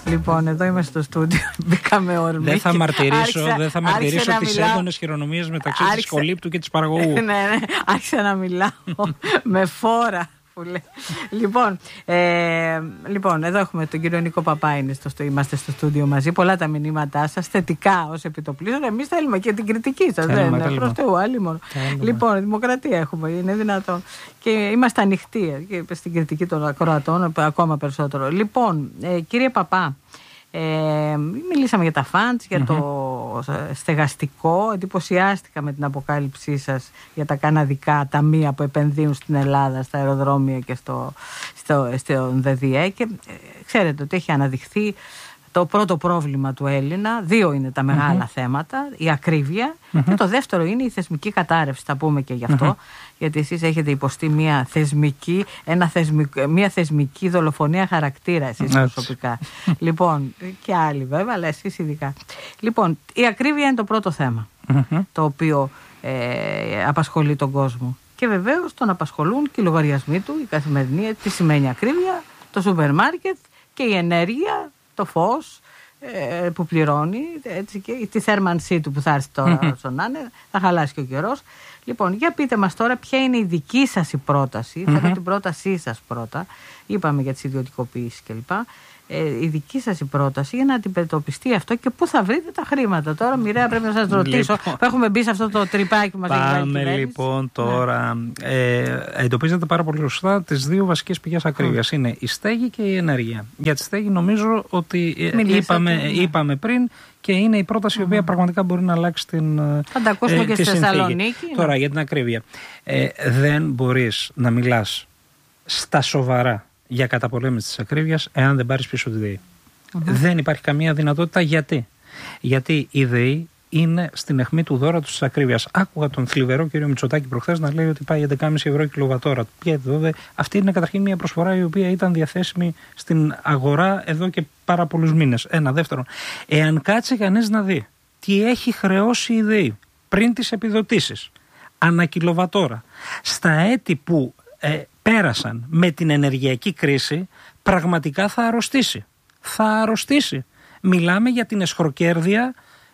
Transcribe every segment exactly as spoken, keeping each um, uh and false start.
Λοιπόν, εδώ είμαστε στο στούντιο. Μπήκαμε όρμη. Δεν θα μαρτυρήσω, δεν θα μαρτυρήσω τις έντονες χειρονομίες μεταξύ άρχισα... της Κολύπτου και της Παραγωγού. Ναι, ναι, άρχισα να μιλάω με φόρα. Λοιπόν, ε, λοιπόν, εδώ έχουμε τον κύριο Νίκο Παπά, είναι στο, είμαστε στο στούντιο μαζί. Πολλά τα μηνύματά σας, θετικά ως επιτοπλίστων. Εμείς θέλουμε και την κριτική σας. Δεν είναι προς Θεού, άλλη μόνο. Λοιπόν, δημοκρατία έχουμε, είναι δυνατόν. Και είμαστε ανοιχτοί και στην κριτική των ακροατών, ακόμα περισσότερο. Λοιπόν, ε, κύριε Παπά, Ε, μιλήσαμε για τα φαντς, για mm-hmm. το στεγαστικό. Εντυπωσιάστηκα με την αποκάλυψή σας για τα καναδικά ταμεία που επενδύουν στην Ελλάδα, στα αεροδρόμια και στο, στο, στο ΔΔΕ. Και ε, ξέρετε ότι έχει αναδειχθεί το πρώτο πρόβλημα του Έλληνα. Δύο είναι τα μεγάλα mm-hmm. θέματα. Η ακρίβεια mm-hmm. και το δεύτερο είναι η θεσμική κατάρρευση. Θα πούμε και γι' αυτό. Mm-hmm. Γιατί εσείς έχετε υποστεί μια θεσμική, ένα θεσμικό, μια θεσμική δολοφονία χαρακτήρα εσείς προσωπικά. Λοιπόν, και άλλοι βέβαια, αλλά εσείς ειδικά. Λοιπόν, η ακρίβεια είναι το πρώτο θέμα mm-hmm. το οποίο ε, απασχολεί τον κόσμο. Και βεβαίως τον απασχολούν και οι λογαριασμοί του, η καθημερινή. Τι σημαίνει ακρίβεια? Το σούπερ μάρκετ και η ενέργεια, το φως ε, που πληρώνει, έτσι, και τη θέρμανσή του που θα έρθει τώρα mm-hmm. όσο να είναι, θα χαλάσει και ο καιρός. Λοιπόν, για πείτε μας τώρα ποια είναι η δική σας η πρόταση. Mm-hmm. Θέλω την πρότασή σας πρώτα. Είπαμε για τις ιδιωτικοποιήσεις κλπ. Ε, η δική σας η πρόταση για να αντιμετωπιστεί αυτό και πού θα βρείτε τα χρήματα. Τώρα, Μοιραία, πρέπει να σας ρωτήσω. Λοιπόν, που έχουμε μπει σε αυτό το τρυπάκι που μας έχει βάλει. Πάμε λοιπόν τώρα. Ναι. Ε, εντοπίζετε πάρα πολύ σωστά τις δύο βασικές πηγές ακρίβειας. Mm. Είναι η στέγη και η ενέργεια. Για τη στέγη νομίζω ότι ε, είπαμε, ναι. είπαμε πριν. Και είναι η πρόταση mm-hmm. η οποία πραγματικά μπορεί να αλλάξει την συνθήκη. Θα τα ακούσουμε ε, και στη Θεσσαλονίκη. Τώρα, ναι. για την ακρίβεια. Ε, δεν μπορείς να μιλάς στα σοβαρά για καταπολέμηση της ακρίβειας εάν δεν πάρεις πίσω τη ΔΕΗ. Mm-hmm. Δεν υπάρχει καμία δυνατότητα. Γιατί? Γιατί η ΔΕΗ είναι στην αιχμή του δώρα του της ακρίβειας. Άκουγα τον θλιβερό κύριο Μητσοτάκη προχθές να λέει ότι πάει έντεκα κόμμα πέντε ευρώ κιλοβατόρα. Αυτή είναι καταρχήν μια προσφορά η οποία ήταν διαθέσιμη στην αγορά εδώ και πάρα πολλούς μήνες. Ένα. Δεύτερον, εάν κάτσει κανείς να δει τι έχει χρεώσει η ΔΕΗ πριν τις επιδοτήσεις ανά κιλοβατόρα στα έτη που ε, πέρασαν με την ενεργειακή κρίση, πραγματικά θα αρρωστήσει. Θα αρρωστήσει. Μιλάμε για την εσχροκέρδεια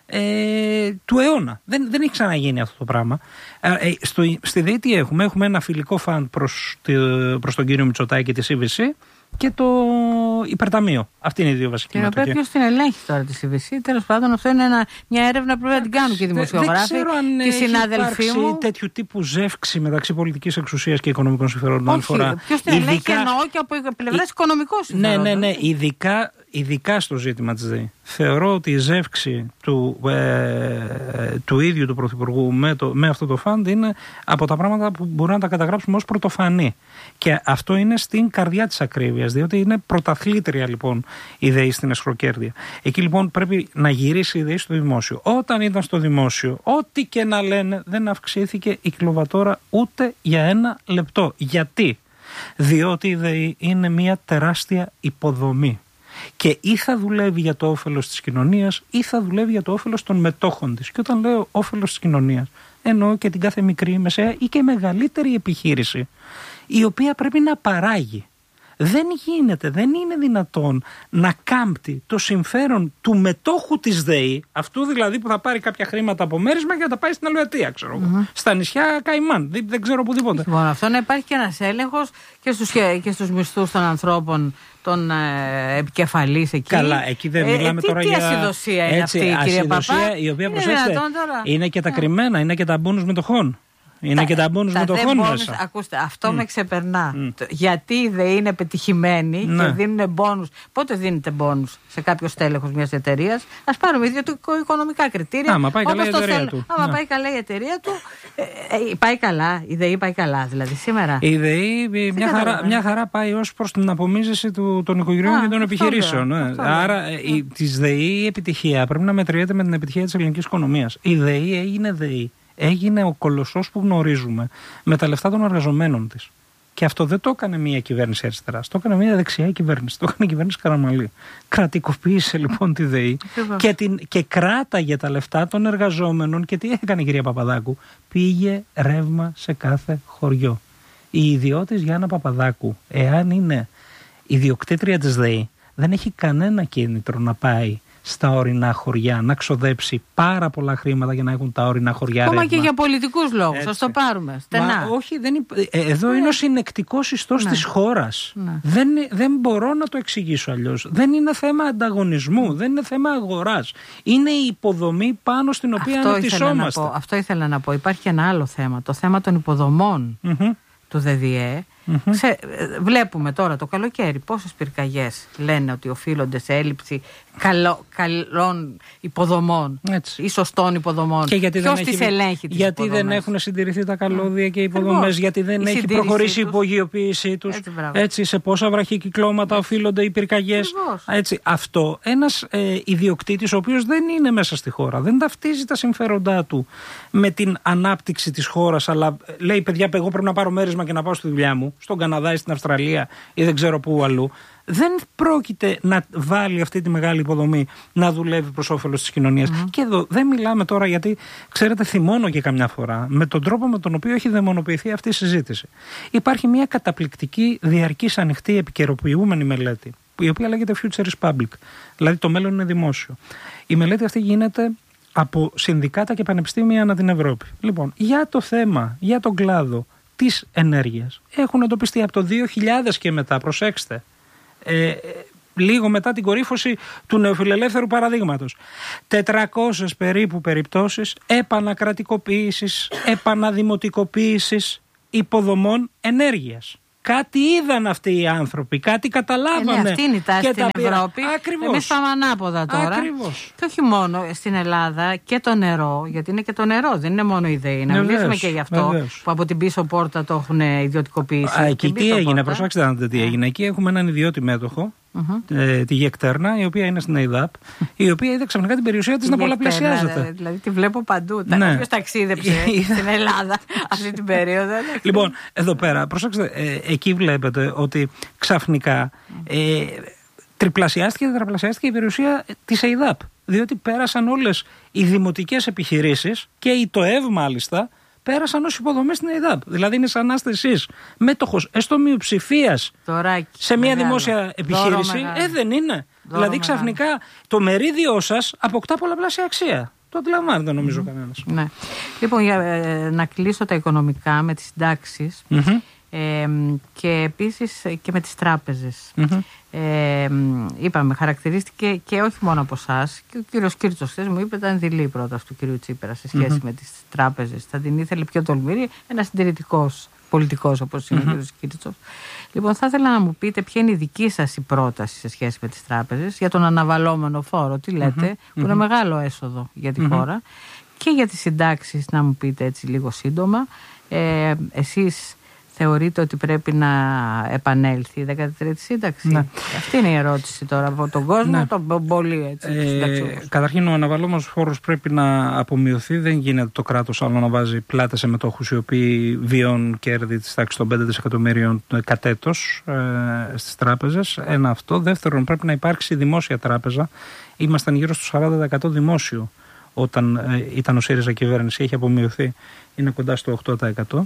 Ε, του αιώνα. Δεν, δεν έχει ξαναγίνει αυτό το πράγμα. Ε, στο, στη ΔΕΗ τι έχουμε? Έχουμε ένα φιλικό φαντ προς, προς τον κύριο Μητσοτάκη και τη σι βι σι και το υπερταμείο. Αυτή είναι οι δύο βασικοί μέτοχοι. Και ποιος την ελέγχει τώρα τη σι βι σι? Τέλος πάντων, αυτό είναι ένα, μια έρευνα που πρέπει να την κάνουν και οι δημοσιογράφοι και οι συνάδελφοί μου. Υπάρξει τέτοιου τύπου ζεύξη μεταξύ πολιτικής εξουσίας και οικονομικών συμφερόντων. Ποιος την ελέγχει? Ειδικά... εννοώ και από πλευράς οικονομικών συμφερόντων. Ναι, ναι, ναι. Ειδικά, ειδικά στο ζήτημα της ΔΕΗ. Θεωρώ ότι η ζεύξη του, ε, του ίδιου του Πρωθυπουργού με, το, με αυτό το φαντ είναι από τα πράγματα που μπορούμε να τα καταγράψουμε ως πρωτοφανή. Και αυτό είναι στην καρδιά της ακρίβειας, διότι είναι πρωταθλήτρια λοιπόν η ΔΕΗ στην εσχροκέρδεια. Εκεί λοιπόν πρέπει να γυρίσει η ΔΕΗ στο δημόσιο. Όταν ήταν στο δημόσιο, ό,τι και να λένε, δεν αυξήθηκε η κιλοβατόρα ούτε για ένα λεπτό. Γιατί? Διότι η ΔΕΗ είναι μια τεράστια υποδομή. Και ή θα δουλεύει για το όφελος της κοινωνίας ή θα δουλεύει για το όφελος των μετόχων της. Και όταν λέω όφελος της κοινωνίας, εννοώ και την κάθε μικρή, μεσαία ή και μεγαλύτερη επιχείρηση, η οποία πρέπει να παράγει. Δεν γίνεται, δεν είναι δυνατόν να κάμπτει το συμφέρον του μετόχου της ΔΕΗ, αυτού δηλαδή που θα πάρει κάποια χρήματα από μέρισμα και θα τα πάει στην Ελβετία, ξέρω εγώ. Mm-hmm. Στα νησιά Καϊμάν, δεν, δεν ξέρω οπουδήποτε. Λοιπόν, αυτό να υπάρχει και ένας έλεγχος και στους, και στους μισθούς των ανθρώπων, των ε, επικεφαλής εκεί. Καλά, εκεί δεν μιλάμε ε, τι, τώρα τι για. Τι ασυδοσία είναι έτσι, αυτή, κύριε Παπά? Η οποία, προσέξτε, είναι και τα κρυμμένα, είναι και τα μπόνους μετοχών. Είναι τα, και τα μπόνους μετοχών μέσα. Ακούστε, αυτό mm. με ξεπερνά. Mm. Γιατί δεν είναι πετυχημένοι ναι. και δίνουν μπόνους. Πότε δίνετε μπόνους σε κάποιο στέλεχος μιας εταιρείας? Ας πάρουμε ιδιωτικο-οικονομικά κριτήρια. Άμα πάει καλά η εταιρεία θέλ... του. Άμα ναι. πάει καλά η εταιρεία του. Ε, ε, πάει καλά. Η ΔΕΗ πάει καλά, δηλαδή σήμερα. Η ΔΕΗ μια χαρά, μια χαρά πάει ως προς την απομίζηση του, των οικογενειών και των επιχειρήσεων. Ναι. Άρα η, της ΔΕΗ η επιτυχία πρέπει να μετριέται με την επιτυχία της ελληνικής οικονομίας. Η ΔΕΗ έγινε ΔΕΗ. Έγινε ο κολοσσός που γνωρίζουμε με τα λεφτά των εργαζομένων της. Και αυτό δεν το έκανε μια κυβέρνηση αριστεράς. Το έκανε μια δεξιά κυβέρνηση. Το έκανε η κυβέρνηση Καραμανλή. Κρατικοποίησε λοιπόν τη ΔΕΗ και, την, και κράταγε τα λεφτά των εργαζόμενων. Και τι έκανε η κυρία Παπαδάκου? Πήγε ρεύμα σε κάθε χωριό. Η ιδιώτης Γιάννα Παπαδάκου, εάν είναι ιδιοκτήτρια της ΔΕΗ, δεν έχει κανένα κίνητρο να πάει στα ορεινά χωριά, να ξοδέψει πάρα πολλά χρήματα για να έχουν τα ορεινά χωριά. Ακόμα και για πολιτικούς λόγους, ας το πάρουμε στενά. Μα, όχι, δεν υπ... ε, εδώ ναι. είναι ο συνεκτικός ιστός ναι. της χώρας. Ναι. Δεν, δεν μπορώ να το εξηγήσω αλλιώς. Δεν είναι θέμα ανταγωνισμού, δεν είναι θέμα αγοράς. Είναι η υποδομή πάνω στην οποία αυτό αναπτυσσόμαστε. Ήθελα αυτό ήθελα να πω. Υπάρχει ένα άλλο θέμα, το θέμα των υποδομών mm-hmm. του ΔΔΕ. Mm-hmm. Ξε, βλέπουμε τώρα το καλοκαίρι πόσες πυρκαγιές λένε ότι οφείλονται σε έλλειψη καλό, καλών υποδομών ή σωστών υποδομών. Ποιος τις ελέγχει τις Γιατί υποδομές? Δεν έχουν συντηρηθεί τα καλώδια και οι υποδομές, γιατί δεν η έχει προχωρήσει η υπογειοποίησή τους. Έτσι, έτσι, σε πόσα βραχικυκλώματα οφείλονται οι πυρκαγιές. Έτσι, αυτό ένας ε, ιδιοκτήτης ο οποίος δεν είναι μέσα στη χώρα, δεν ταυτίζει τα συμφέροντά του με την ανάπτυξη της χώρας, αλλά λέει παιδιά, εγώ πρέπει να πάρω μέρισμα και να πάω στη δουλειά μου, στον Καναδά ή στην Αυστραλία ή δεν ξέρω πού αλλού, δεν πρόκειται να βάλει αυτή τη μεγάλη υποδομή να δουλεύει προς όφελος της κοινωνίας. Mm. Και εδώ δεν μιλάμε τώρα, γιατί ξέρετε, θυμώνω και καμιά φορά με τον τρόπο με τον οποίο έχει δαιμονοποιηθεί αυτή η συζήτηση. Υπάρχει μια καταπληκτική, διαρκής, ανοιχτή, επικαιροποιούμενη μελέτη, η οποία λέγεται Future is Public, δηλαδή το μέλλον είναι δημόσιο. Η μελέτη αυτή γίνεται από συνδικάτα και πανεπιστήμια ανά την Ευρώπη. Λοιπόν, για το θέμα, για τον κλάδο της ενέργειας έχουν εντοπιστεί από το δύο χιλιάδες και μετά, προσέξτε, ε, λίγο μετά την κορύφωση του νεοφιλελεύθερου παραδείγματος, τετρακόσιες περίπου περιπτώσεις επανακρατικοποίησης, επαναδημοτικοποίησης υποδομών ενέργειας. Κάτι είδαν αυτοί οι άνθρωποι, κάτι καταλάβανε. Ε, ναι, αυτή είναι η τάση στην Ευρώπη. Ακριβώς. Εμείς πάμε ανάποδα τώρα. Ακριβώς. Και όχι μόνο στην Ελλάδα και το νερό, γιατί είναι και το νερό, δεν είναι μόνο η ΔΕΗ. Να μιλήσουμε και γι' αυτό, βεβαίως, που από την πίσω πόρτα το έχουν ιδιωτικοποιήσει. Α, εκεί τι έγινε, προσέξτε να δείτε τι έγινε. Εκεί έχουμε έναν ιδιώτη μέτοχο, mm-hmm. ε, τη Γεκτέρνα, η οποία είναι στην ΕΙΔΑΠ, η οποία είδε ξαφνικά την περιουσία της να πολλαπλασιάζεται. Δηλαδή τη βλέπω παντού. Ναι. Όποιος ταξίδεψε στην Ελλάδα αυτή την περίοδο. Λοιπόν, εδώ πέρα, προσέξτε, ε, εκεί βλέπετε ότι ξαφνικά ε, τριπλασιάστηκε και τετραπλασιάστηκε η περιουσία της ΕΙΔΑΠ. Διότι πέρασαν όλες οι δημοτικές επιχειρήσεις και η ΤΟΕΒ μάλιστα πέρασαν ως υποδομές στην ΕΙΔΑΠ. Δηλαδή είναι σαν να είστε εσείς μέτοχος έστω μειοψηφίας σε μια μεγάλο δημόσια επιχείρηση. Ε, δεν είναι. Δώρο δηλαδή ξαφνικά μεγάλο. Το μερίδιο σας αποκτά πολλαπλάσια αξία. Το αντιλαμβάνεται νομίζω mm. κανένας. Ναι. Λοιπόν, για ε, να κλείσω τα οικονομικά με τις συντάξεις mm-hmm. ε, και επίσης και με τις τράπεζες. Mm-hmm. Ε, είπαμε, χαρακτηρίστηκε και όχι μόνο από εσάς, και ο κύριος Κίρτσος χθες μου είπε ήταν δειλή η πρόταση του κυρίου Τσίπρα σε σχέση mm-hmm. με τις τράπεζες. Θα την ήθελε πιο τολμηρή, ένας συντηρητικός πολιτικός όπως είναι mm-hmm. ο κύριος Κίρτσος. Λοιπόν, θα ήθελα να μου πείτε ποια είναι η δική σας η πρόταση σε σχέση με τις τράπεζες για τον αναβαλλόμενο φόρο, τι λέτε, mm-hmm. που είναι μεγάλο έσοδο για τη mm-hmm. χώρα, και για τις συντάξεις να μου πείτε έτσι λίγο σύντομα. Ε, εσείς θεωρείτε ότι πρέπει να επανέλθει η δέκατη τρίτη σύνταξη? Ναι. Αυτή είναι η ερώτηση τώρα από τον κόσμο, ναι. τον πολύ έτσι. Ε, καταρχήν, ο αναβαλλόμενος φόρος πρέπει να απομειωθεί. Δεν γίνεται το κράτος άλλο να βάζει πλάτες σε μετόχους οι οποίοι βιώνουν κέρδη της τάξης των πέντε δισεκατομμύριων κατ' έτος ε, στις τράπεζες. Ένα αυτό. Δεύτερον, πρέπει να υπάρξει δημόσια τράπεζα. Ήμασταν γύρω στο σαράντα τοις εκατό δημόσιο όταν ε, ήταν ο ΣΥΡΙΖΑ κυβέρνηση. Έχει απομειωθεί. Είναι κοντά στο οκτώ τοις εκατό.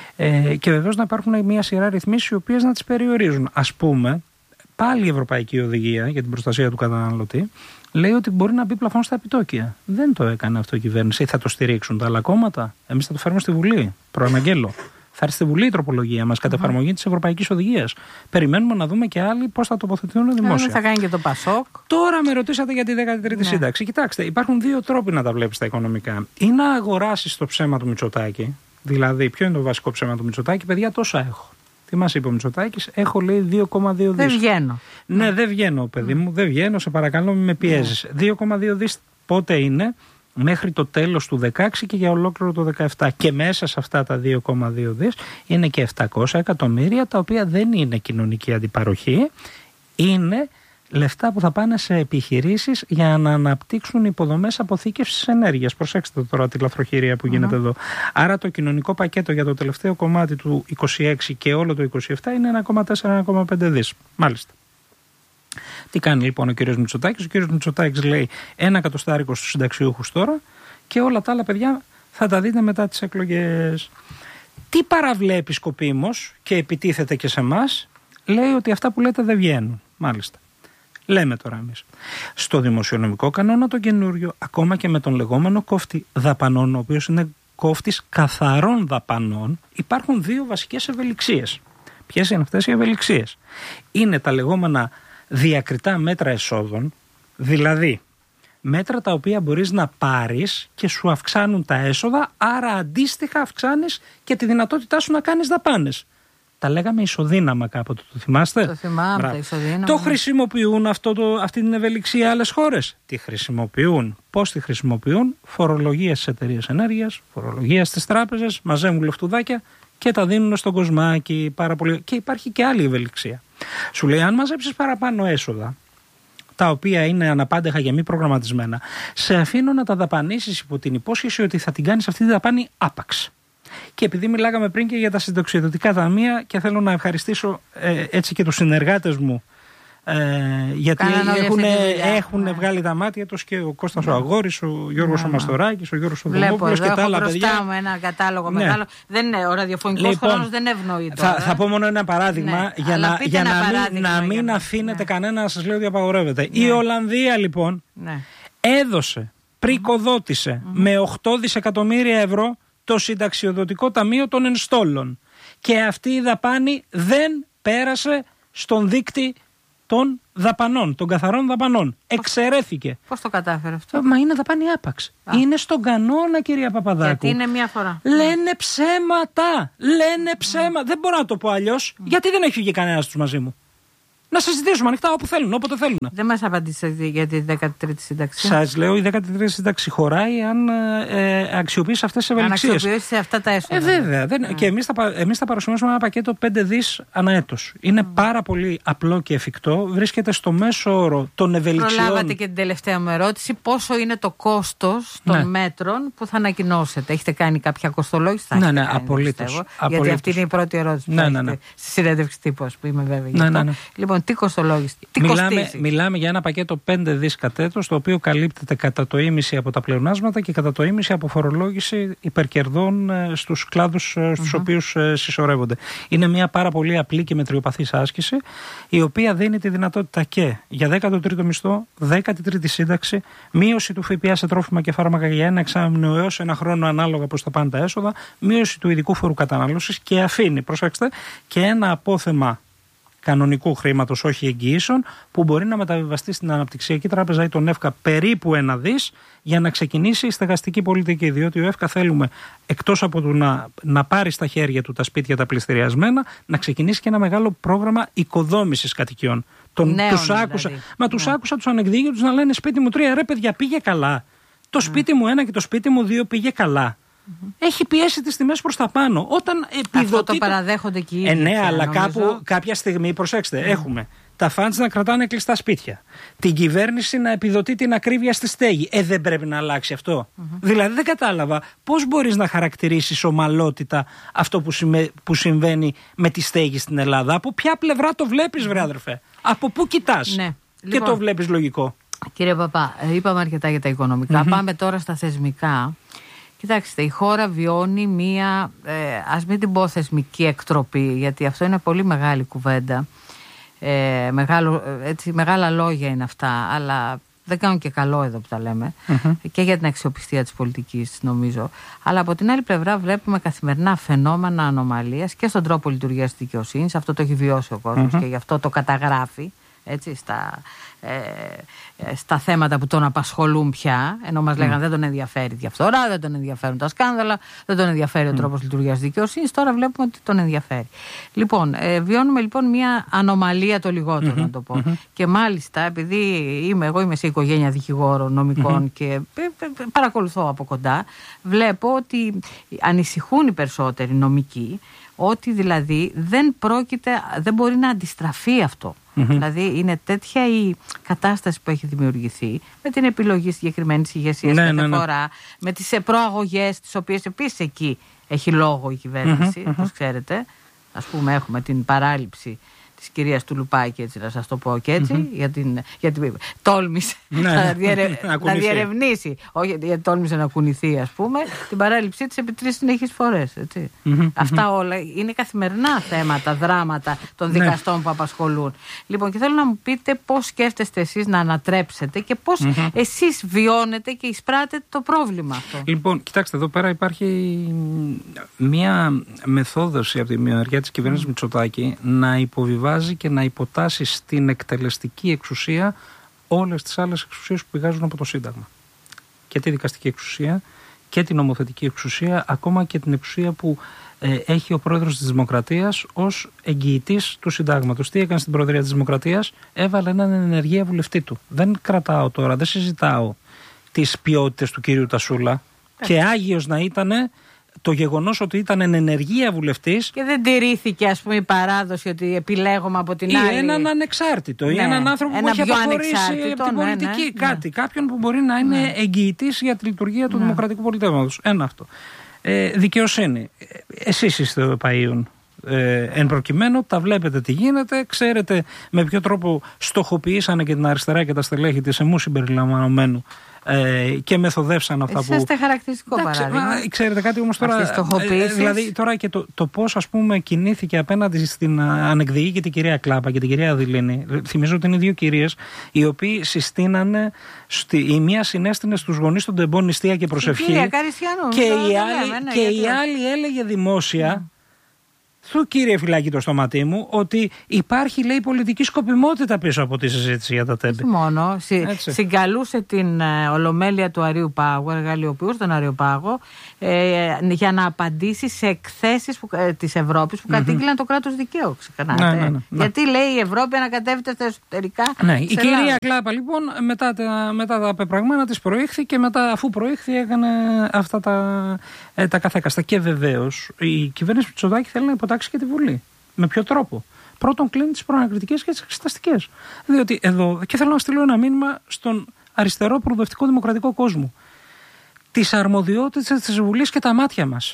Ε, και βεβαίως να υπάρχουν μια σειρά ρυθμίσεις οι οποίες να τις περιορίζουν. Ας πούμε, πάλι η Ευρωπαϊκή Οδηγία για την προστασία του καταναλωτή λέει ότι μπορεί να μπει πλαφόν στα επιτόκια. Δεν το έκανε αυτό η κυβέρνηση. Θα το στηρίξουν τα άλλα κόμματα. Εμείς θα το φέρουμε στη Βουλή. Προαναγγέλω. Θα έρθει στη Βουλή η τροπολογία μας κατά εφαρμογή της Ευρωπαϊκής Οδηγίας. Περιμένουμε να δούμε και άλλοι πώς θα τοποθετηθούν δημόσια. Θα κάνει και το Πασόκ. Τώρα με ρωτήσατε για τη δέκατη τρίτη ναι. σύνταξη. Κοιτάξτε, υπάρχουν δύο τρόποι να τα βλέπεις τα οικονομικά. Ή να αγοράσεις το ψέμα του Μητσοτάκη. Δηλαδή, ποιο είναι το βασικό ψέμα του Μητσοτάκη? Παιδιά, τόσα έχω. Τι μας είπε ο Μητσοτάκης? Έχω, λέει, δύο κόμμα δύο δις. Δεν βγαίνω. Ναι, mm. δεν βγαίνω, παιδί μου. Mm. Δεν βγαίνω, σε παρακαλώ, μην με πιέζεις. Mm. δύο κόμμα δύο δις πότε είναι? Μέχρι το τέλος του δεκαέξι και για ολόκληρο το δεκαεπτά. Και μέσα σε αυτά τα δύο κόμμα δύο δις είναι και επτακόσια εκατομμύρια, τα οποία δεν είναι κοινωνική αντιπαροχή. Είναι λεφτά που θα πάνε σε επιχειρήσεις για να αναπτύξουν υποδομές αποθήκευσης ενέργειας. Προσέξτε τώρα τη λαθροχειρία που γίνεται mm-hmm. εδώ. Άρα το κοινωνικό πακέτο για το τελευταίο κομμάτι του είκοσι έξι και όλο το είκοσι επτά είναι ένα κόμμα τέσσερα με ένα κόμμα πέντε δις. Μάλιστα. Τι κάνει λοιπόν ο κύριος Μητσοτάκης? Ο κύριος Μητσοτάκης λέει ένα εκατοστάρικο στους συνταξιούχους τώρα και όλα τα άλλα, παιδιά, θα τα δείτε μετά τις εκλογές. Τι παραβλέπει σκοπίμως και επιτίθεται και σε εμάς? Λέει ότι αυτά που λέτε δεν βγαίνουν. Μάλιστα. Λέμε τώρα εμείς. Στο δημοσιονομικό κανόνα το καινούριο, ακόμα και με τον λεγόμενο κόφτη δαπανών, ο οποίος είναι κόφτης καθαρών δαπανών, υπάρχουν δύο βασικές ευελιξίες. Ποιες είναι αυτές οι ευελιξίες? Είναι τα λεγόμενα διακριτά μέτρα εσόδων, δηλαδή μέτρα τα οποία μπορείς να πάρεις και σου αυξάνουν τα έσοδα, άρα αντίστοιχα αυξάνεις και τη δυνατότητά σου να κάνεις δαπάνες. Τα λέγαμε ισοδύναμα κάποτε, το θυμάστε? Το θυμάμαι, τα ισοδύναμα. Το χρησιμοποιούν αυτό το, αυτή την ευελιξία άλλες χώρες? Τη χρησιμοποιούν. Πώς τη χρησιμοποιούν? Φορολογία στις εταιρείες ενέργειας, φορολογία στις τράπεζες, μαζεύουν λεφτουδάκια και τα δίνουν στον κοσμάκι πάρα πολύ. Και υπάρχει και άλλη ευελιξία. Σου λέει, αν μαζέψεις παραπάνω έσοδα, τα οποία είναι αναπάντεχα και μη προγραμματισμένα, σε αφήνω να τα δαπανίσεις υπό την υπόσχεση ότι θα την κάνεις αυτή τη δαπάνη άπαξ. Και επειδή μιλάγαμε πριν και για τα συνταξιοδοτικά ταμεία, και θέλω να ευχαριστήσω ε, έτσι και τους συνεργάτες μου, ε, γιατί έχουν, έχουν ναι. βγάλει τα μάτια τους, και ο Κώστας ναι. ο Αγόρης, ο Γιώργος ναι, ο Μαστοράκης, ο Γιώργος ο Δομόπουλος και τα άλλα παιδιά. Βλέπω, μου ένα κατάλογο ναι. μεγάλο. Δεν είναι, ο ραδιοφωνικός λοιπόν, χρόνος δεν ευνοεί τώρα. Θα, θα πω μόνο ένα παράδειγμα ναι. για να, για ένα να παράδειγμα, μην, να μην για αφήνετε ναι. κανένα να σας λέει ότι απαγορεύεται. Ναι. Η Ολλανδία λοιπόν ναι. έδωσε, πρικοδότησε mm-hmm. με οκτώ δισεκατομμύρια ευρώ το συνταξιοδοτικό ταμείο των ενστόλων. Και αυτή η δαπάνη δεν πέρασε στον δείκτη των δαπανών, των καθαρών δαπανών. Εξαιρέθηκε. Πώς το κατάφερε αυτό? Μα είναι δαπάνη άπαξ. Α. Είναι στον κανόνα, κυρία Παπαδάκου. Γιατί είναι μία φορά. Λένε ψέματα. Λένε ψέματα. Mm. Δεν μπορώ να το πω αλλιώς. Mm. Γιατί δεν έχει βγει κανένας τους μαζί μου? Να συζητήσουμε ανοιχτά όπου θέλουν, όποτε θέλουν. Δεν μας απαντήσατε για τη δέκατη τρίτη σύνταξη. Σας λέω, η δέκατη τρίτη σύνταξη χωράει αν ε, αξιοποιήσει αυτές τις ευελιξίες. Αν αξιοποιήσει αυτά τα έσοδα. Ε, βέβαια. Δεν, mm. Και εμείς θα, εμείς θα παρουσιάσουμε ένα πακέτο πέντε δις ανά έτος. Είναι mm. πάρα πολύ απλό και εφικτό. Βρίσκεται στο μέσο όρο των ευελιξιών. Προλάβατε και την τελευταία μου ερώτηση. Πόσο είναι το κόστος των ναι. μέτρων που θα ανακοινώσετε? Έχετε κάνει κάποια κοστολόγηση? Θα ναι, ναι, απολύτως. Γιατί αυτή είναι η πρώτη ερώτηση που ναι, ναι, ναι. στη συνέντευξη τύπου, που είμαι βέβαιη. Ναι, ναι, ναι. Λοιπόν, τι κοστολόγηση? Τι μιλάμε, μιλάμε για ένα πακέτο πέντε δις κατ' έτος, το οποίο καλύπτεται κατά το ίμιση από τα πλεονάσματα και κατά το ίμιση από φορολόγηση υπερκερδών ε, στους κλάδους ε, στους mm-hmm. οποίους ε, συσσωρεύονται. Είναι μια πάρα πολύ απλή και μετριοπαθής άσκηση, η οποία δίνει τη δυνατότητα και για δέκατο τρίτο μισθό, δέκατη τρίτη σύνταξη, μείωση του ΦΠΑ σε τρόφιμα και φάρμακα για ένα εξάμηνο έως ένα χρόνο ανάλογα πώς θα πάνε τα έσοδα, μείωση του ειδικού φόρου κατανάλωσης, και αφήνει, προσέξτε, και ένα απόθεμα κανονικού χρήματος, όχι εγγυήσεων, που μπορεί να μεταβιβαστεί στην Αναπτυξιακή Τράπεζα ή τον ΕΦΚΑ περίπου ένα δις για να ξεκινήσει η στεγαστική πολιτική. Διότι ο ΕΦΚΑ θέλουμε, εκτός από το να, να πάρει στα χέρια του τα σπίτια τα πληστηριασμένα, να ξεκινήσει και ένα μεγάλο πρόγραμμα οικοδόμησης κατοικιών. Τον, Νέων, τους άκουσα, δηλαδή. Μα τους ναι. άκουσα τους ανεκδίκητους να λένε σπίτι μου τρία, ρε παιδιά, πήγε καλά. Το ναι. σπίτι μου ένα και το σπίτι μου δύο πήγε καλά. Mm-hmm. Έχει πιέσει τις τιμές προς τα πάνω. Όταν επιδοτείται... Αυτό το παραδέχονται και οι ίδιοι. Ε, ναι, πια, αλλά νομίζω. κάπου, κάποια στιγμή, προσέξτε, mm. έχουμε τα φαντς να κρατάνε κλειστά σπίτια. Την κυβέρνηση να επιδοτεί την ακρίβεια στη στέγη. Ε, δεν πρέπει να αλλάξει αυτό. Mm-hmm. Δηλαδή, δεν κατάλαβα πώς μπορείς να χαρακτηρίσεις ομαλότητα αυτό που, συμμε... που συμβαίνει με τη στέγη στην Ελλάδα. Από ποια πλευρά το βλέπεις, βρε αδερφέ? Από πού κοιτάς ναι. και λοιπόν, το βλέπεις λογικό? Κύριε Παπά, είπαμε αρκετά για τα οικονομικά. Mm-hmm. Πάμε τώρα στα θεσμικά. Κοιτάξτε, η χώρα βιώνει μία, ε, ας μην την πω θεσμική εκτροπή, γιατί αυτό είναι πολύ μεγάλη κουβέντα. Ε, μεγάλο, έτσι, μεγάλα λόγια είναι αυτά, αλλά δεν κάνουν και καλό εδώ που τα λέμε. Mm-hmm. Και για την αξιοπιστία της πολιτικής, νομίζω. Αλλά από την άλλη πλευρά βλέπουμε καθημερινά φαινόμενα ανομαλίας και στον τρόπο λειτουργίας της δικαιοσύνης. Αυτό το έχει βιώσει ο κόσμος mm-hmm. και γι' αυτό το καταγράφει. Έτσι, στα, ε, στα θέματα που τον απασχολούν πια, ενώ μας mm. λέγανε δεν τον ενδιαφέρει η διαφθορά, δεν τον ενδιαφέρουν τα σκάνδαλα, δεν τον ενδιαφέρει mm. ο τρόπος λειτουργίας της δικαιοσύνης. Τώρα βλέπουμε ότι τον ενδιαφέρει. Λοιπόν, ε, βιώνουμε λοιπόν μια ανομαλία το λιγότερο, mm-hmm. να το πω. Mm-hmm. Και μάλιστα, επειδή είμαι, εγώ είμαι σε οικογένεια δικηγόρων, νομικών mm-hmm. και ε, ε, παρακολουθώ από κοντά, βλέπω ότι ανησυχούν οι περισσότεροι νομικοί, ότι δηλαδή δεν πρόκειται, δεν μπορεί να αντιστραφεί αυτό. Mm-hmm. Δηλαδή είναι τέτοια η κατάσταση που έχει δημιουργηθεί με την επιλογή συγκεκριμένης ηγεσίας ναι, κάθε ναι, ναι. φορά, με τις προαγωγές τις οποίες επίσης εκεί έχει λόγο η κυβέρνηση, mm-hmm, όπως mm-hmm. ξέρετε. Ας πούμε έχουμε την παράληψη της κυρίας Τουλουπάκη, έτσι να σας το πω και έτσι, mm-hmm. για την, για την, τόλμησε ναι, να, διερε, να διερευνήσει, όχι γιατί τόλμησε να κουνηθεί, ας πούμε, την παράληψή της επί τρεις συνεχείς φορές. Έτσι. Mm-hmm. Αυτά όλα είναι καθημερινά θέματα, δράματα των δικαστών ναι. που απασχολούν. Λοιπόν, και θέλω να μου πείτε πώς σκέφτεστε εσείς να ανατρέψετε και πώς mm-hmm. εσείς βιώνετε και εισπράτετε το πρόβλημα αυτό. Λοιπόν, κοιτάξτε, εδώ πέρα υπάρχει μία μεθόδωση από τη μεριά της κυβέρνησης mm. Μητσοτάκη να υποβιβάζει και να υποτάσσει στην εκτελεστική εξουσία όλες τις άλλες εξουσίες που πηγάζουν από το Σύνταγμα. Και τη δικαστική εξουσία και την νομοθετική εξουσία, ακόμα και την εξουσία που ε, έχει ο πρόεδρος της Δημοκρατίας ως εγγυητής του Συντάγματος. Τι έκανε στην Προεδρία της Δημοκρατίας? Έβαλε έναν ενεργεία βουλευτή του. Δεν κρατάω τώρα, δεν συζητάω τις ποιότητες του κυρίου Τασούλα. Yeah. Και άγιος να ήτανε το γεγονός ότι ήταν εν ενεργεία βουλευτής. Και δεν τηρήθηκε, ας πούμε, η παράδοση ότι επιλέγουμε από την ή άλλη. Ή έναν ανεξάρτητο, ναι. ή έναν άνθρωπο Ένα που έχει αποχωρήσει από την ναι, πολιτική. Ναι, κάτι, ναι. κάποιον που μπορεί να είναι ναι. εγγυητής για τη λειτουργία του ναι. δημοκρατικού πολιτεύματος. Ένα αυτό. Ε, δικαιοσύνη. Εσείς είστε ο Παΐων. Ε, εν προκειμένου, τα βλέπετε τι γίνεται, ξέρετε με ποιο τρόπο στοχοποιήσανε και την αριστερά και τα στελέχη της, εμού συμπεριλαμβανομένου, ε, και μεθοδεύσαν αυτά. Εσείς που. Είστε χαρακτηριστικό Εντάξει, παράδειγμα. Μα, ξέρετε κάτι όμως τώρα. Ε, δηλαδή τώρα και το, το πώς, ας πούμε, κινήθηκε απέναντι στην ανεκδιήγητη κυρία Κλάπα και την κυρία Αδηλίνη. Θυμίζω ότι είναι δύο κυρίες οι οποίοι συστήνανε. Στη, η μία συνέστηνε στους γονείς των τεμπών νηστεία και προσευχή. Η κυρία Καριστιανού, και η άλλη, ναι, και η άλλη έλεγε δημόσια. Mm. Του κύριε φυλάκι το στόματί μου, ότι υπάρχει, λέει, πολιτική σκοπιμότητα πίσω από τη συζήτηση για τα τέμπη. Μόνο. Συ, συγκαλούσε την ε, Ολομέλεια του Αρείου Πάγου, εργαλειοποιούσε τον Αρείου Πάγο, ε, για να απαντήσει σε εκθέσεις που, ε, της Ευρώπης που mm-hmm. κατήγγειλαν το κράτος δικαίου. Ξεκανάτε. Ναι, ναι, ναι, ναι. Γιατί λέει η Ευρώπη ανακατεύεται στα εσωτερικά. Ναι, η κυρία Ελλάδα. Κλάπα, λοιπόν, μετά τα, μετά τα πεπραγμένα της προήχθη και μετά, αφού προήχθη, έκανε αυτά τα, ε, τα καθέκαστα. Και βεβαίως η κυβέρνηση Μητσοτάκη θέλει να υποτάξει και τη Βουλή. Με ποιο τρόπο? Πρώτον, κλείνει τις προανακριτικές και τις εξεταστικές. Διότι εδώ, και θέλω να στείλω ένα μήνυμα στον αριστερό προοδευτικό δημοκρατικό κόσμο. Τις αρμοδιότητες της Βουλής και τα μάτια μας.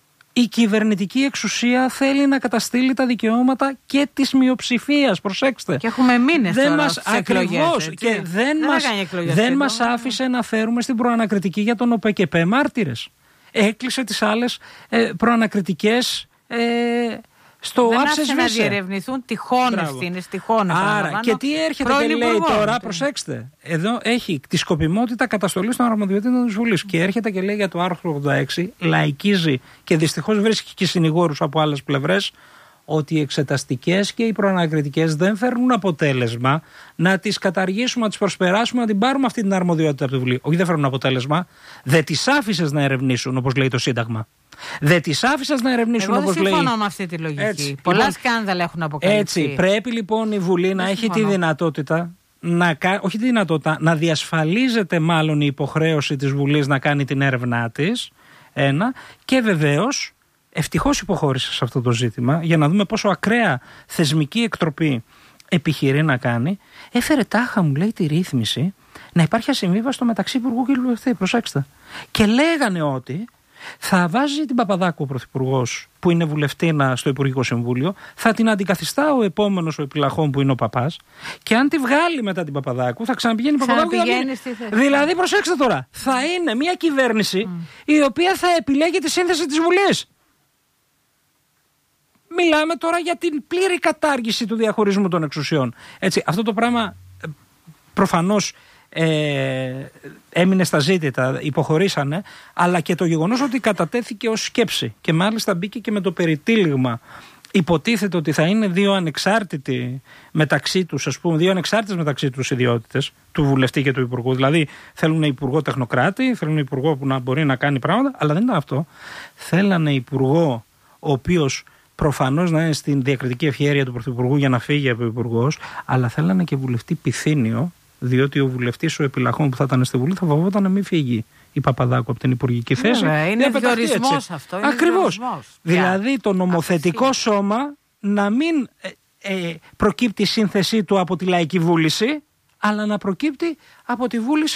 Η κυβερνητική εξουσία θέλει να καταστήλει τα δικαιώματα και της μειοψηφίας. Προσέξτε. Και έχουμε μήνες δεν τώρα μας, ακριβώς, και δεν, δεν μας, δεν μας άφησε να φέρουμε στην προανακριτική για τον ΟΠΕΚΕΠΕ μάρτυρες. Έκλεισε τις άλλες ε, προανακριτικές ε, στο δεν άψε άφησε να διερευνηθούν τυχόν ευθύνες, τυχόν. Άρα, και τι έρχεται και λέει τώρα, τι. Προσέξτε, εδώ έχει τη σκοπιμότητα καταστολής των αρμοδιοτήτων της Βουλής και έρχεται και λέει για το άρθρο ογδόντα έξι, λαϊκίζει και δυστυχώς βρίσκει και συνηγόρους από άλλες πλευρές, ότι οι εξεταστικές και οι προανακριτικές δεν φέρνουν αποτέλεσμα να τις καταργήσουμε, να τις προσπεράσουμε, να την πάρουμε αυτή την αρμοδιότητα από τη Βουλή. Όχι, δεν φέρνουν αποτέλεσμα. Δεν τις άφησες να ερευνήσουν, όπως λέει το Σύνταγμα. Δεν τις άφησες να ερευνήσουν, όπως λέει. Εγώ δεν συμφωνώ με αυτή τη λογική. Έτσι. Πολλά λοιπόν, σκάνδαλα έχουν αποκαλυφθεί. Έτσι, πρέπει λοιπόν η Βουλή δεν να συμφωνώ. Έχει τη δυνατότητα, να, όχι τη δυνατότητα, να διασφαλίζεται μάλλον η υποχρέωση της Βουλής να κάνει την έρευνά της. Ένα. Και βεβαίως, ευτυχώς υποχώρησε σε αυτό το ζήτημα, για να δούμε πόσο ακραία θεσμική εκτροπή επιχειρεί να κάνει. Έφερε τάχα, μου λέει, τη ρύθμιση να υπάρχει ασυμβίβαστο μεταξύ υπουργού και βουλευτή. Προσέξτε. Και λέγανε ότι θα βάζει την Παπαδάκου ο πρωθυπουργός που είναι βουλευτήνα στο Υπουργικό Συμβούλιο, θα την αντικαθιστά ο επόμενος ο επιλαχών που είναι ο Παπάς, και αν τη βγάλει μετά την Παπαδάκου θα ξαναπηγαίνει η Παπαδάκου. Δηλαδή, προσέξτε τώρα, θα είναι μια κυβέρνηση mm. η οποία θα επιλέγει τη σύνθεση της Βουλής. Μιλάμε τώρα για την πλήρη κατάργηση του διαχωρισμού των εξουσιών. Έτσι, αυτό το πράγμα προφανώς ε, έμεινε στα ζήτητα, υποχωρήσανε, αλλά και το γεγονός ότι κατατέθηκε ως σκέψη και μάλιστα μπήκε και με το περιτύλιγμα. Υποτίθεται ότι θα είναι δύο ανεξάρτητοι μεταξύ τους, ας πούμε, δύο ανεξάρτητες μεταξύ τους ιδιότητες, του βουλευτή και του υπουργού. Δηλαδή θέλουν υπουργό τεχνοκράτη, θέλουν υπουργό που να μπορεί να κάνει πράγματα, αλλά δεν ήταν αυτό. Θέλανε υπουργό ο οποίος προφανώς να είναι στην διακριτική ευχέρεια του πρωθυπουργού για να φύγει από υπουργός, αλλά θέλανε και βουλευτή πυθύνιο, διότι ο βουλευτής ο επιλαχών που θα ήταν στη Βουλή θα φοβόταν να μην φύγει η Παπαδάκου από την υπουργική θέση. Βέβαια, είναι διορισμός αυτό. Είναι ακριβώς. Διορισμός. Δηλαδή το νομοθετικό Αφησία. σώμα να μην ε, ε, προκύπτει η σύνθεσή του από τη λαϊκή βούληση, αλλά να προκύπτει από τη βούληση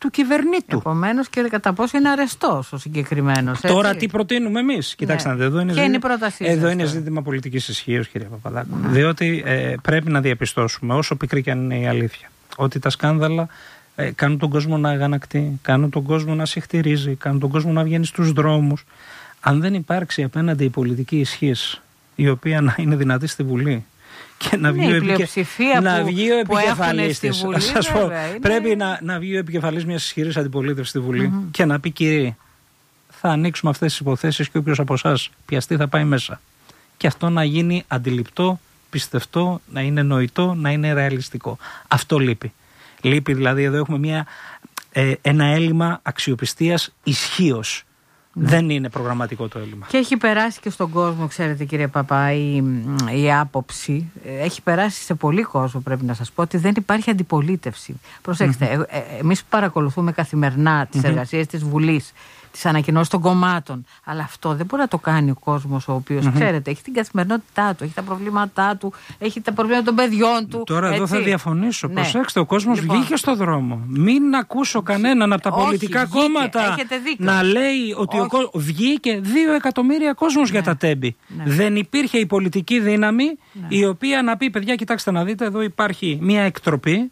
του κυβερνήτου. Επομένως και κατά πόσο είναι αρεστός ο συγκεκριμένος. Τώρα τι προτείνουμε εμείς? Κοιτάξτε, ναι. εδώ είναι, Ποια είναι η πρότασή εδώ σας, είναι τώρα? ζήτημα πολιτικής ισχύως, κυρία Παπαδάκου. Mm. Διότι ε, πρέπει να διαπιστώσουμε, όσο πικρή και αν είναι η αλήθεια, ότι τα σκάνδαλα ε, κάνουν τον κόσμο να αγανακτεί, κάνουν τον κόσμο να συχτηρίζει, κάνουν τον κόσμο να βγαίνει στους δρόμους. Αν δεν υπάρξει απέναντι η πολιτική ισχύς, η οποία να είναι δυνατή στη Βουλή, και να βγει, ναι, ο, επικε... να βγει ο επικεφαλής της. Βουλή, σας πω, είναι... πρέπει να, να βγει ο επικεφαλής μιας ισχυρής αντιπολίτευσης στη Βουλή mm-hmm. και να πει, κύριε, θα ανοίξουμε αυτές τις υποθέσεις και όποιος από εσάς πιαστεί θα πάει μέσα. Και αυτό να γίνει αντιληπτό, πιστευτό, να είναι νοητό, να είναι ρεαλιστικό. Αυτό λείπει. Λείπει δηλαδή, εδώ έχουμε μια, ε, ένα έλλειμμα αξιοπιστίας ισχύως. Ναι. Δεν είναι προγραμματικό το έλλειμμα. Και έχει περάσει και στον κόσμο, ξέρετε κύριε Παπά, η, η άποψη. Έχει περάσει σε πολύ κόσμο, πρέπει να σας πω, ότι δεν υπάρχει αντιπολίτευση. Προσέξτε, mm-hmm. ε, ε, εμείς παρακολουθούμε καθημερινά τις mm-hmm. εργασίες της Βουλής, τις ανακοινώσεις των κομμάτων. Αλλά αυτό δεν μπορεί να το κάνει ο κόσμος, ο οποίος, mm-hmm. ξέρετε, έχει την καθημερινότητά του, έχει τα προβλήματά του, έχει τα προβλήματα των παιδιών του. Τώρα έτσι. Εδώ θα διαφωνήσω. Ναι. Προσέξτε, ο κόσμος λοιπόν, βγήκε στο δρόμο. Μην ακούσω κανέναν από τα όχι, πολιτικά βγήκε, κόμματα να λέει ότι ο κο... βγήκε δύο εκατομμύρια κόσμος ναι. για τα τέμπη. Ναι. Δεν υπήρχε η πολιτική δύναμη ναι. η οποία να πει, παιδιά, κοιτάξτε να δείτε, εδώ υπάρχει μια εκτροπή.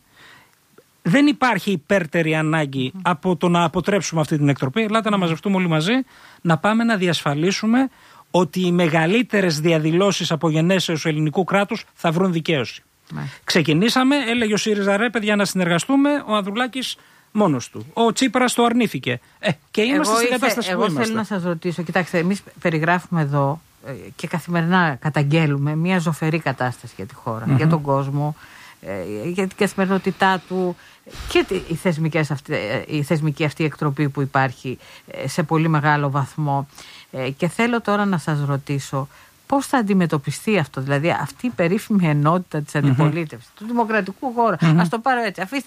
Δεν υπάρχει υπέρτερη ανάγκη mm. από το να αποτρέψουμε αυτή την εκτροπή. Ελάτε mm. να μαζευτούμε όλοι μαζί, να πάμε να διασφαλίσουμε ότι οι μεγαλύτερες διαδηλώσεις από γενέσεως ελληνικού κράτους θα βρουν δικαίωση. Mm. Ξεκινήσαμε, έλεγε ο ΣΥΡΙΖΑ, ρε παιδιά, να συνεργαστούμε, ο Ανδρουλάκης μόνος του. Ο Τσίπρας το αρνήθηκε. Ε, και είμαστε εγώ στην κατάσταση εγώ που είμαστε. Εγώ θέλω να σας ρωτήσω, κοιτάξτε, εμείς περιγράφουμε εδώ και καθημερινά καταγγέλουμε μια ζωφερή κατάσταση για τη χώρα, mm-hmm. για τον κόσμο, για την καθημερινότητά του και η, θεσμικές αυτή, η θεσμική αυτή εκτροπή που υπάρχει σε πολύ μεγάλο βαθμό. Και θέλω τώρα να σας ρωτήσω πώς θα αντιμετωπιστεί αυτό, δηλαδή αυτή η περίφημη ενότητα της αντιπολίτευσης, mm-hmm. του δημοκρατικού χώρου. Mm-hmm. Ας το πάρω έτσι. Αφήστε